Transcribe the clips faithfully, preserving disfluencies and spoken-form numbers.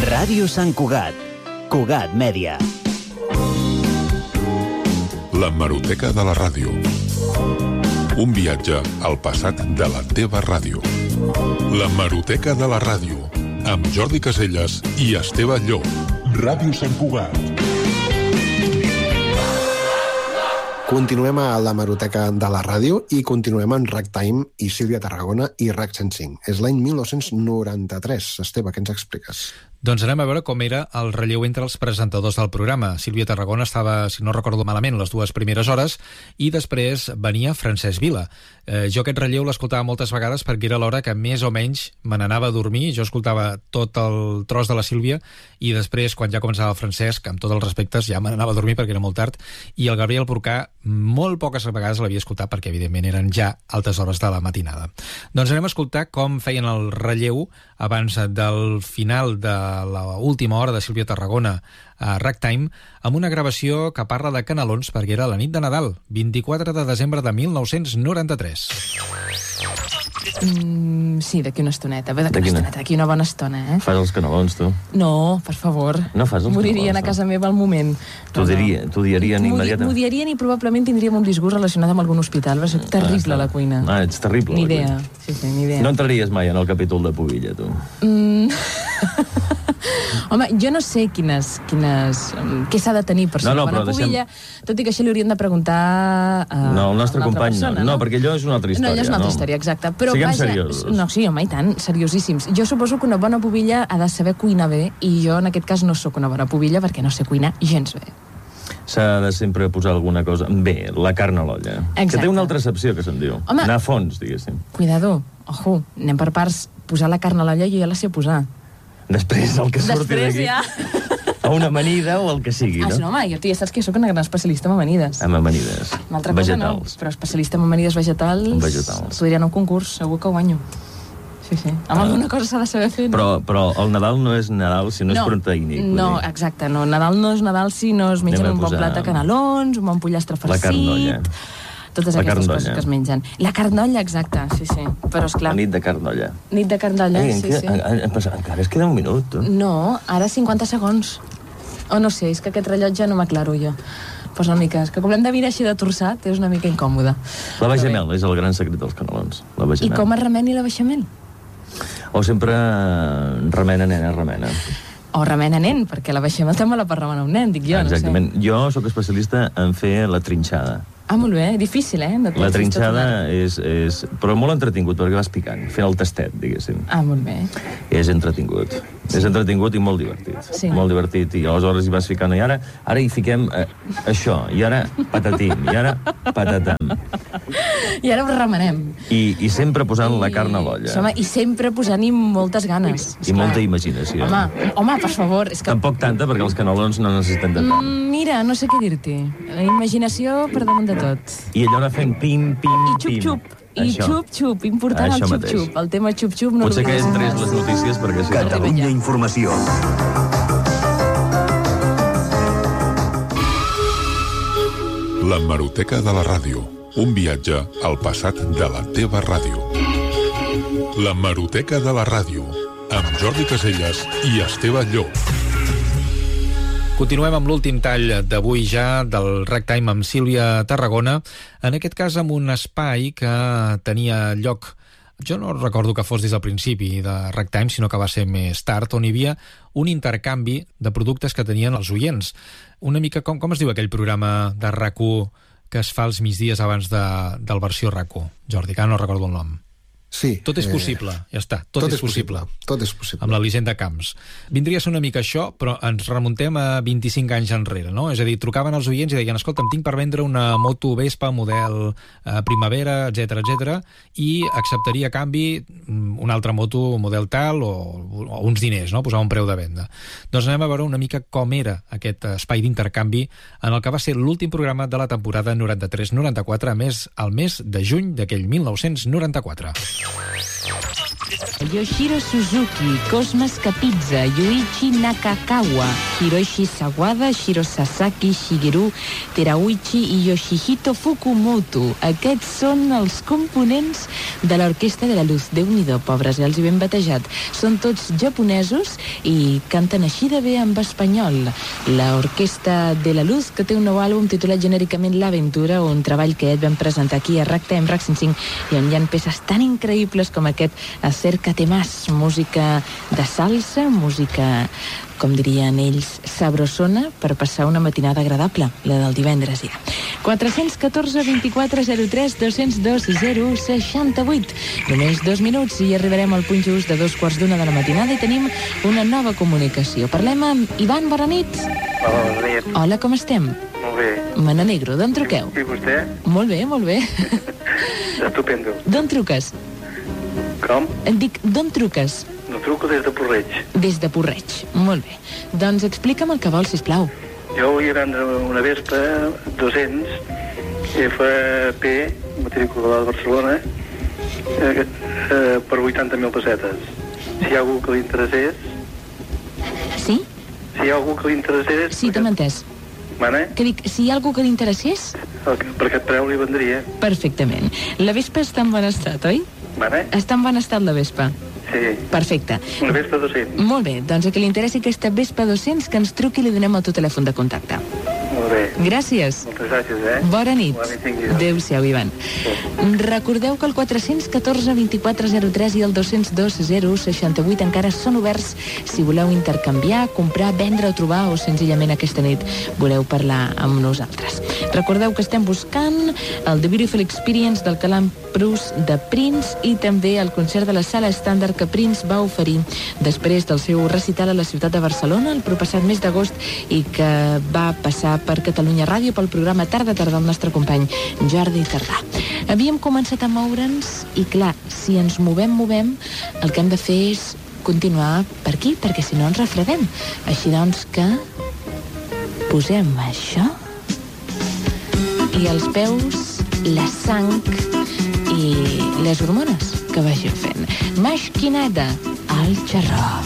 Ràdio Sant Cugat. Cugat Mèdia. L'hemeroteca de la ràdio. Un viatge al passat de la teva ràdio. L'hemeroteca de la ràdio. Amb Jordi Caselles i Esteve Llop. Ràdio Sant Cugat. Continuem a l'hemeroteca de la ràdio i continuem en Ragtime i Sílvia Tarragona i Rack cent cinc. És l'any mil nou-cents noranta-tres. Esteve, què ens expliques? Doncs anem a veure com era el relleu entre els presentadors del programa. Sílvia Tarragona estava, si no recordo malament, les dues primeres hores i després venia Francesc Vila. Eh, jo aquest relleu l'escoltava moltes vegades perquè era l'hora que més o menys me n'anava a dormir. Jo escoltava tot el tros de la Sílvia i després, quan ja començava el Francesc, amb tots els respectes, ja me n'anava a dormir perquè era molt tard, i el Gabriel Porcà molt poques vegades l'havia escoltat perquè, evidentment, eren ja altes hores de la matinada. Doncs anem a escoltar com feien el relleu abans del final de l'última hora de Sílvia Tarragona a Ragtime, amb una gravació que parla de canelons perquè era la nit de Nadal, vint-i-quatre de desembre de mil nou-cents noranta-tres. Mm, sí, d'aquí una estoneta. Bé, d'aquí una estoneta, d'aquí una bona estona, eh? Fas els canelons, tu? No, per favor. No fas els Moririen canelons, a casa meva al moment. T'ho diria, t'ho dirien immediatament. M'ho dirien i probablement tindríem un disgust relacionat amb algun hospital. Va ser terrible a la cuina. Ah, ets terrible. Ni idea. Sí, sí, ni idea. No entraries mai en el capítol de Pubilla, tu? Mm. Home, jo no sé quines, quines, què s'ha de tenir per ser no, no, una bona pubilla, deixem... tot i que això li hauríem de preguntar a no, el nostre company persona, no. no, perquè allò és una altra història. No, allò és una altra no? història, exacte. Però Siguem vaja, seriosos. No, sí, home, i tant, seriosíssims. Jo suposo que una bona pubilla ha de saber cuinar bé i jo en aquest cas no sóc una bona pubilla perquè no sé cuinar gens bé. S'ha de sempre posar alguna cosa bé, la carn a l'olla. Exacte. Que té una altra accepció, que se'n diu. Home, anar a fons, diguéssim. Cuidado, ojo, anem per parts. Posar la carn a l'olla jo ja la sé posar. Després, el que surti d'aquí... ja... A una amanida o el que sigui, ah, no? no, home, jo, tu ja saps que jo soc una gran especialista en amanides. En amanides. Una altra cosa vegetals. no, però especialista en amanides vegetals... Vegetals. S'ho diran a un concurs, segur que ho guanyo. Sí, sí. Amb ah. alguna cosa s'ha de saber fer, no? Però, però el Nadal no és Nadal si no, no és proteínic. No, exacte, no. Nadal no és Nadal si no es mengen un bon plat de canelons, un bon pollastre farcit... La carn d'olla. Totes la aquestes coses que es mengen. La carn d'olla, exacte, sí, sí. Però, esclar... La nit de carn d'olla. Nit de carn d'olla, sí, queda, sí. Encara es queda un minut, tu. No, ara cinquanta segons. O oh, no sé, és que aquest rellotge no m'aclaro jo. Pues una mica, és que com l'hem de mirar així de torçat, és una mica incòmode. La beixamel és el gran secret dels canelons. La I com es remeni la beixamel? O sempre remena, nena, remena. O remena nen, perquè la beixamel també la pot remenar un nen, dic jo, Exactament. no sé. Jo sóc especialista en fer la trinxada. Ah, molt bé, difícil, eh? No la trinxada és, és... Però molt entretingut, perquè vas picant, fent el tastet, diguéssim. Ah, molt bé. És entretingut. Sí. És entretingut i molt divertit. Sí. Molt divertit, i aleshores hi vas ficant. I ara, ara hi fiquem eh, això, i ara patatim, i ara patatam. I ara ho remenem. I, i sempre posant I... la carn a l'olla. Home, i sempre posant-hi moltes ganes. I esclar. Molta imaginació. Home, home, per favor. És que... Tampoc tanta, perquè els canelons no necessiten de tant. Mm, mira, no sé què dir-t'hi. La imaginació per damunt de tot. I allò anar fent pim, pim, I xup-xup. I xup-xup. Important Això el xup-xup. El tema xup-xup no Potser que entres les notícies perquè... Si Catalunya no... Informació. L'hemeroteca de la ràdio. Un viatge al passat de la teva ràdio. L'hemeroteca de la ràdio. Amb Jordi Caselles i Esteve Llop. Continuem amb l'últim tall d'avui ja del Ragtime amb Sílvia Tarragona, en aquest cas amb un espai que tenia lloc, jo no recordo que fos des del principi de Ragtime, sinó que va ser més tard, on hi havia un intercanvi de productes que tenien els oients. Una mica com, com es diu aquell programa de RAC u que es fa els migdies abans de, del versió RAC u? Jordi, que no recordo el nom. Sí. Tot és possible, eh, ja està, tot, tot és, és possible. possible. Tot és possible. Amb l'Elisenda Camps. Vindria a ser una mica això, però ens remuntem a vint-i-cinc anys enrere, no? És a dir, trucaven els oients i deien, escolta, em tinc per vendre una moto Vespa model eh, Primavera, etcètera, etcètera, i acceptaria a canvi una altra moto model tal o, o uns diners, no? Posar un preu de venda. Doncs anem a veure una mica com era aquest espai d'intercanvi en el que va ser l'últim programa de la temporada noranta-tres noranta-quatre, a més, al mes de juny d'aquell mil nou-cents noranta-quatre. Yoshiro Suzuki, Cosmas Capizza, Yuichi Nakakawa, Hiroshi Sawada, Shiro Sasaki, Shigeru Terauchi i Yoshihito Fukumoto. Aquests són els components de l'Orquestra de la Luz. Déu-n'hi-do, pobres, ja els hi ben batejat. Són tots japonesos i canten així de bé amb espanyol. L'Orquestra de la Luz, que té un nou àlbum titulat genèricament L'Aventura, un treball que et vam presentar aquí a Ragtime, Rack cent cinc, i on hi ha peces tan increïbles com aquest Acércate Más, música de salsa, música, com dirien ells, sabrosona, per passar una matinada agradable, la del divendres ja. quatre un quatre, vint-i-quatre, zero tres, dos zero dos, zero, seixanta-vuit. Només dos minuts i arribarem al punt just de dos quarts d'una de la matinada i tenim una nova comunicació. Parlem amb Ivan, bona nit. Hola, bona nit. Hola, com estem? Molt bé. Me n'alegro, d'on truqueu? I vostè? Molt bé, molt bé. Estupendo. D'on truques? Com? Em dic, d'on truques? No truco des de Porreig. Des de Porreig, molt bé. Doncs explica'm el que vols, sisplau. Jo vull vendre una Vespa dos-cents F P, matrícula de Barcelona, eh, eh, per vuitanta mil pessetes. Si hi ha algú que li interessés... Sí? Si hi ha algú que li interessés... Sí, t'hem entès. Mana? Que dic, si hi ha algú que li interessés... Per aquest preu li vendria. Perfectament. La Vespa està en bon estat, oi? Mana? Està en bon estat, la Vespa. Sí. Perfecte. Una Vespa dos-cents. Molt bé, doncs a qui li interessi aquesta Vespa dos-cents, que ens truqui i li donem el teu telèfon de contacte. Molt bé. Gràcies. Moltes gràcies, eh? Bona nit. Bona nit, tingui. Adéu-siau, Ivan. Sí. Recordeu que el quatre un quatre, vint-i-quatre, zero tres i el dos zero dos, zero, seixanta-vuit encara són oberts si voleu intercanviar, comprar, vendre o trobar, o senzillament aquesta nit voleu parlar amb nosaltres. Recordeu que estem buscant el The Beautiful Experience del Calam Prus de Prince i també el concert de la Sala Estàndard que Prince va oferir després del seu recital a la ciutat de Barcelona el proppassat mes d'agost i que va passar per Catalunya Ràdio pel programa Tarda Tarda el nostre company Jordi Tardà. Havíem començat a moure'ns i clar, si ens movem, movem, el que hem de fer és continuar per aquí, perquè si no ens refredem. Així doncs que posem això i als peus la sang i les hormones que vagin fent. Masquinada al xarró.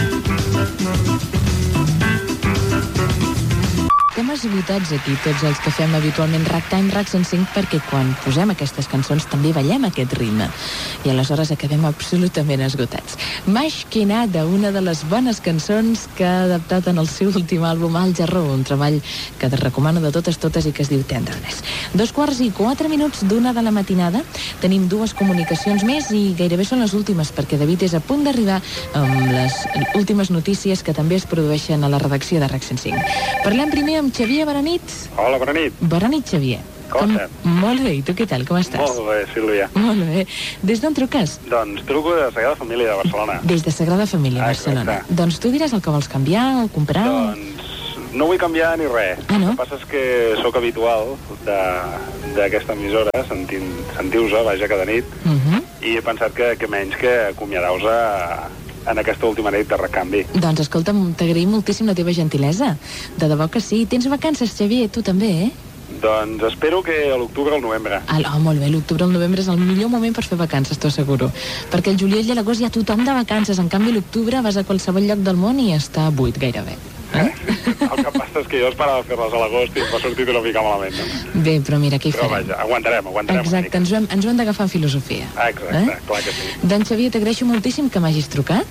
Estem esgotats aquí, tots els que fem habitualment Ragtime, Rack cent cinc, perquè quan posem aquestes cançons també ballem aquest ritme. I aleshores acabem absolutament esgotats. Masquinada, una de les bones cançons que ha adaptat en el seu últim àlbum Al Jarró, un treball que et recomano de totes totes i que es diu Tenderness. Dos quarts i quatre minuts d'una de la matinada. Tenim dues comunicacions més i gairebé són les últimes, perquè David és a punt d'arribar amb les últimes notícies que també es produeixen a la redacció de Rack cent cinc. Parlem primer amb Xavier, bona nit. Hola, bona nit. Bona nit, Xavier. Com estem? Molt bé, i tu què tal, com estàs? Molt bé, Sílvia. Molt bé. Des d'on truques? Doncs truco de Sagrada Família de Barcelona. Des de Sagrada Família, Ah, Barcelona. exacte. Doncs tu diràs el que vols canviar o comprar? Doncs no vull canviar ni res. Ah, no? El que passa és que sóc habitual de- d'aquesta emissora, sentint, sentiu-se, vaja, cada nit, Uh -huh. i he pensat que, que menys que acomiadar-vos a, en aquesta última nit de recanvi. Doncs escolta'm, t'agraïm moltíssim la teva gentilesa. De debò que sí. Tens vacances, Xavier? Tu també, eh? Doncs espero que a l'octubre o al novembre. Ah, oh, molt bé, l'octubre o el novembre és el millor moment per fer vacances, t'ho asseguro. Perquè el juliol i l'agost hi ha tothom de vacances. En canvi, l'octubre vas a qualsevol lloc del món i està buit gairebé. Eh? El que passa és que jo esperava fer-les a l'agost i em va sortir una mica malament. No? Bé, però mira, què hi Però farem? vaja, aguantarem, aguantarem Exacte, una ens ho, mica. hem, ens ho hem d'agafar en filosofia. Ah, exacte, Eh? clar que sí. Doncs, Xavier, t'agraeixo moltíssim que m'hagis trucat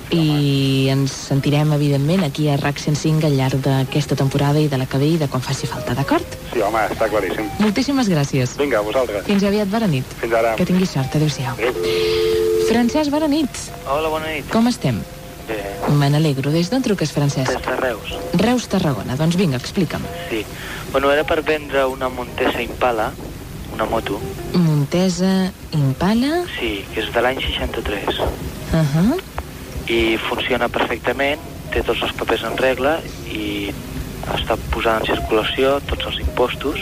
i ens sentirem, evidentment, aquí a Rack cent cinc al llarg d'aquesta temporada i de la que ve i de quan faci falta, d'acord? Sí, home, està claríssim. Moltíssimes gràcies. Vinga, a vosaltres. Fins aviat, bona nit. Fins ara. Que tinguis sort, adéu-siau. Adéu. Francesc, bona nit. Hola, bona nit. Com estem? Bé, Me n'alegro. Des d'on truques, Francesc? des de Reus. Reus, Tarragona. Doncs vinga, explica'm. Sí. Bueno, era per vendre una Montesa Impala, una moto. Montesa Impala. Sí, que és de l'any seixanta-tres. Uh -huh. I funciona perfectament, té tots els papers en regla i està posada en circulació, tots els impostos,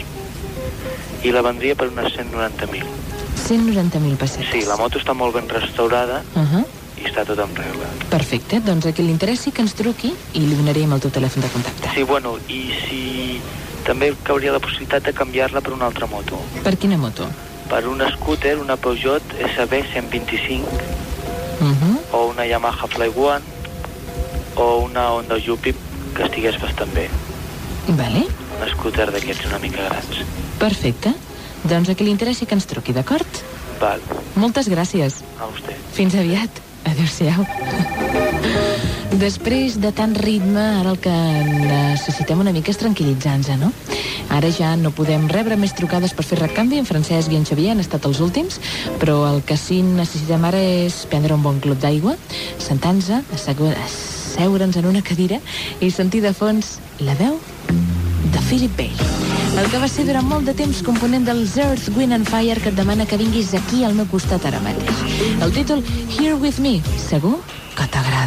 i la vendria per unes cent noranta mil. cent noranta mil pessetes. Sí, la moto està molt ben restaurada Uh -huh. i està tot en regla. Perfecte, doncs a qui li interessi que ens truqui i li donarem el teu telèfon de contacte. Sí, bueno, i si també cauria la possibilitat de canviar-la per una altra moto. Per quina moto? Per un scooter, una Peugeot S B cent vint-i-cinc, Uh -huh. o una Yamaha Fly One, o una Honda Yupi que estigués bastant bé. Vale. Un scooter d'aquests una mica grans. Perfecte. Doncs a qui li interessi que ens truqui, d'acord? Val. Moltes gràcies. A vostè. Fins aviat. Adéu-siau. Després de tant ritme, ara el que necessitem una mica és tranquil·litzar-nos, no? Ara ja no podem rebre més trucades per fer recanvi. En Francesc i en Xavier han estat els últims, però el que sí necessitem ara és prendre un bon glop d'aigua, sentar-nos, asseure'ns en una cadira i sentir de fons la veu de Philip Bailey, el que va ser durant molt de temps component dels Earth, Wind and Fire, que et demana que vinguis aquí al meu costat ara mateix. El títol Here With Me, segur que t'agrada.